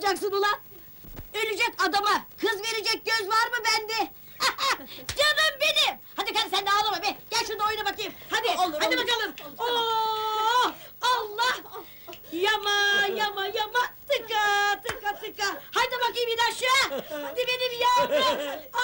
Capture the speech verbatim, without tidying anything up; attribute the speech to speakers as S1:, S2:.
S1: yapacaksın ulan? Ölecek adama kız verecek göz var mı bende? Canım benim! Hadi karı sen de ağlama be! Gel şurada oyna bakayım! Hadi,
S2: Olur,
S1: hadi
S2: olur.
S1: bakalım! Oo, Allah! Yama, yama, yama! Tıka, tıka, tıka! Haydi bakayım in aşağı! Hadi benim yavrum!